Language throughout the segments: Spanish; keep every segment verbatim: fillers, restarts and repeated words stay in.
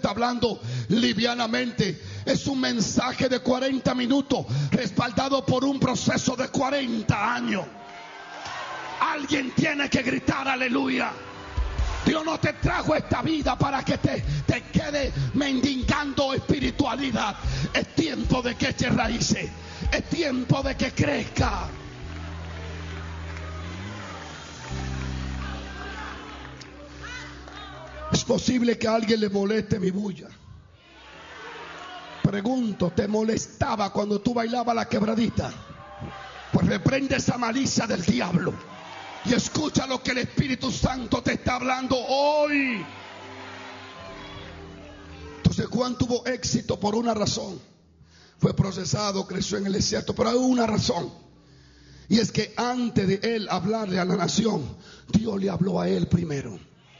está hablando livianamente. Es un mensaje de cuarenta minutos respaldado por un proceso de cuarenta años. Alguien tiene que gritar aleluya. Dios no te trajo esta vida para que te, te quede mendigando espiritualidad. Es tiempo de que eches raíces. Es tiempo de que crezca. Es posible que a alguien le moleste mi bulla. Pregunto, ¿te molestaba cuando tú bailabas la quebradita? Pues reprende esa malicia del diablo y escucha lo que el Espíritu Santo te está hablando hoy. Entonces Juan tuvo éxito por una razón. Fue procesado, creció en el desierto, pero hay una razón. Y es que antes de él hablarle a la nación, Dios le habló a él primero.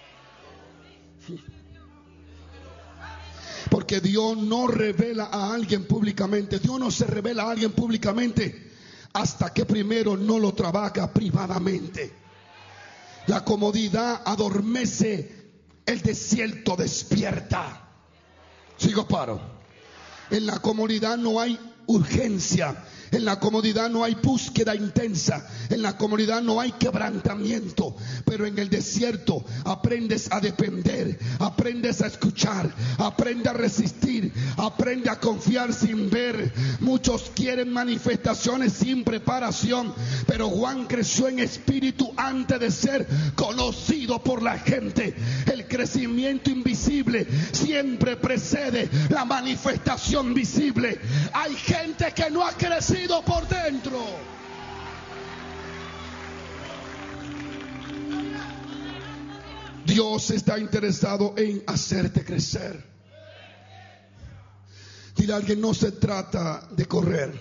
Porque Dios no revela a alguien públicamente. Dios no se revela a alguien públicamente hasta que primero no lo trabaja privadamente. La comodidad adormece, el desierto despierta. Sigo paro. En la comodidad no hay urgencia. En la comodidad no hay búsqueda intensa. En la comodidad no hay quebrantamiento. Pero en el desierto aprendes a depender, aprendes a escuchar, aprende a resistir, aprende a confiar sin ver. Muchos quieren manifestaciones sin preparación, pero Juan creció en espíritu antes de ser conocido por la gente. El crecimiento invisible siempre precede la manifestación visible. Hay gente que no ha crecido por dentro. Dios está interesado en hacerte crecer. Dile a alguien, no se trata de correr,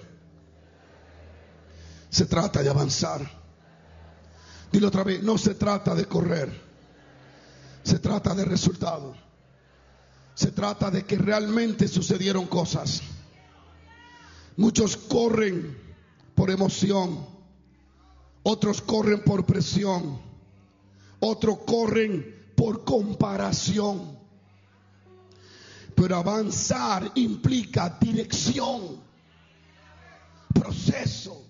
se trata de avanzar. Dile otra vez, no se trata de correr, se trata de resultado. Se trata de que realmente sucedieron cosas. Muchos corren por emoción, otros corren por presión, otros corren por comparación. Pero avanzar implica dirección, proceso,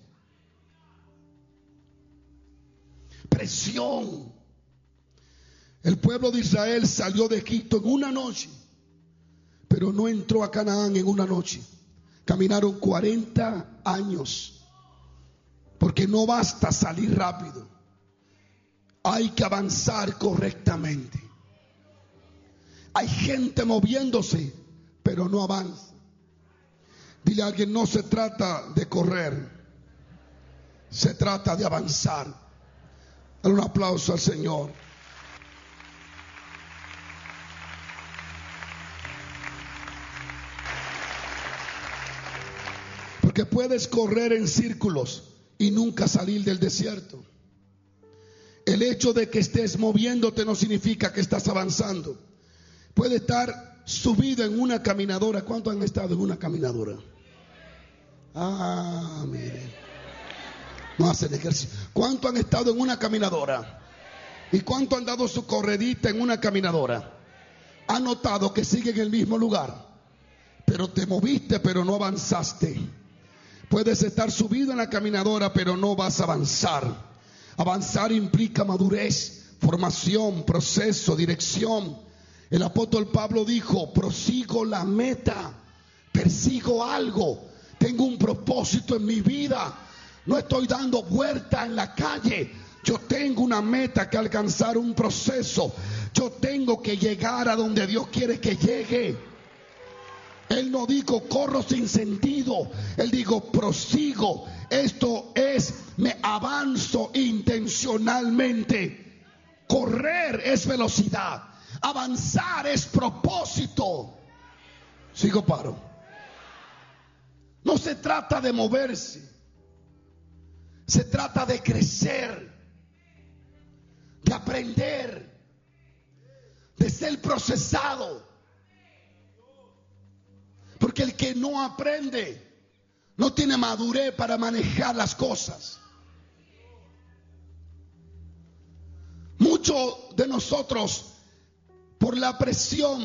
presión. El pueblo de Israel salió de Egipto en una noche, pero no entró a Canaán en una noche. Caminaron cuarenta años, porque no basta salir rápido. Hay que avanzar correctamente. Hay gente moviéndose, pero no avanza. Dile a alguien, no se trata de correr, se trata de avanzar. Dale un aplauso al Señor. Porque puedes correr en círculos y nunca salir del desierto. El hecho de que estés moviéndote no significa que estás avanzando. Puede estar subido en una caminadora. ¿Cuántos han estado en una caminadora? Ah, miren. No hacen ejercicio. ¿Cuántos han estado en una caminadora? ¿Y cuántos han dado su corredita en una caminadora? ¿Han notado que sigue en el mismo lugar? Pero te moviste, pero no avanzaste. Puedes estar subido en la caminadora, pero no vas a avanzar. Avanzar implica madurez, formación, proceso, dirección. El apóstol Pablo dijo, prosigo la meta, persigo algo, tengo un propósito en mi vida. No estoy dando vuelta en la calle. Yo tengo una meta que alcanzar, un proceso. Yo tengo que llegar a donde Dios quiere que llegue. Él no dijo corro sin sentido. Él dijo prosigo. Esto es, me avanzo intencionalmente. Correr es velocidad. Avanzar es propósito. Sigo paro. No se trata de moverse. Se trata de crecer, de aprender, de ser procesado. Porque el que no aprende no tiene madurez para manejar las cosas. Muchos de nosotros, por la presión